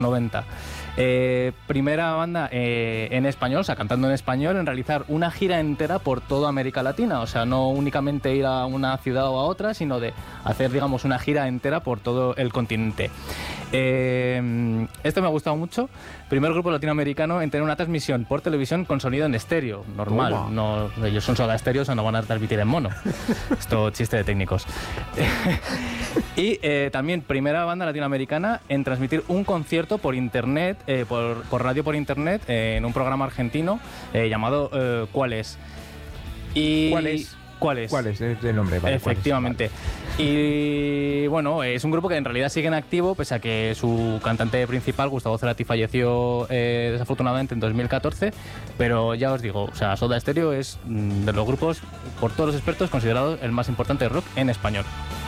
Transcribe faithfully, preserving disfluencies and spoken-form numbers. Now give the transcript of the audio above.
noventa. Eh, primera banda eh, en español, o sea, cantando en español, en realizar una gira entera por toda América Latina. O sea, no únicamente ir a una ciudad o a otra, sino de hacer, digamos, una gira entera por todo el continente. Eh, esto me ha gustado mucho. Primer grupo latinoamericano en tener una transmisión por televisión con sonido en estéreo, normal. Toma. No, ellos son Soda Stereo, o sea, no van a transmitir en mono. Esto chiste de técnicos. Y eh, también primera banda latinoamericana en transmitir un concierto por internet, eh, por, por radio por internet, eh, en un programa argentino eh, llamado eh, ¿Cuál es? Y ¿Cuál es? ¿Cuál es? ¿Cuál es el nombre? Vale, Efectivamente. ¿cuál es? Y bueno, es un grupo que en realidad sigue en activo, pese a que su cantante principal, Gustavo Cerati, falleció eh, desafortunadamente en dos mil catorce. Pero ya os digo, o sea, Soda Stereo es mm, de los grupos, por todos los expertos, considerado el más importante de rock en español.